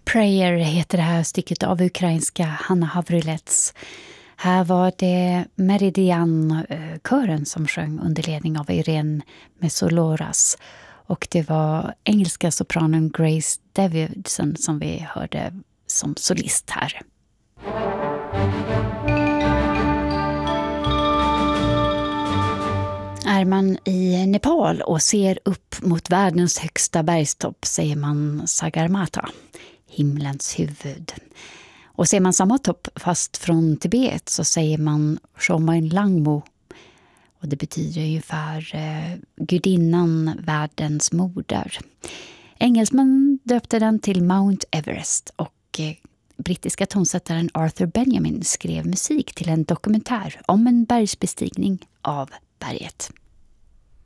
Prayer heter det här stycket av ukrainska Hanna Havrylets. Här var det Meridian-kören som sjöng under ledning av Irene Mesoloras. Och det var engelska sopranen Grace Davidson som vi hörde som solist här. Är man i Nepal och ser upp mot världens högsta bergstopp säger man Sagarmatha, himlens huvud. Och ser man samma topp fast från Tibet så säger man Chomain Langmo. Och det betyder ungefär gudinnan, världens moder. Engelsman döpte den till Mount Everest och brittiska tonsättaren Arthur Benjamin skrev musik till en dokumentär om en bergsbestigning av berget.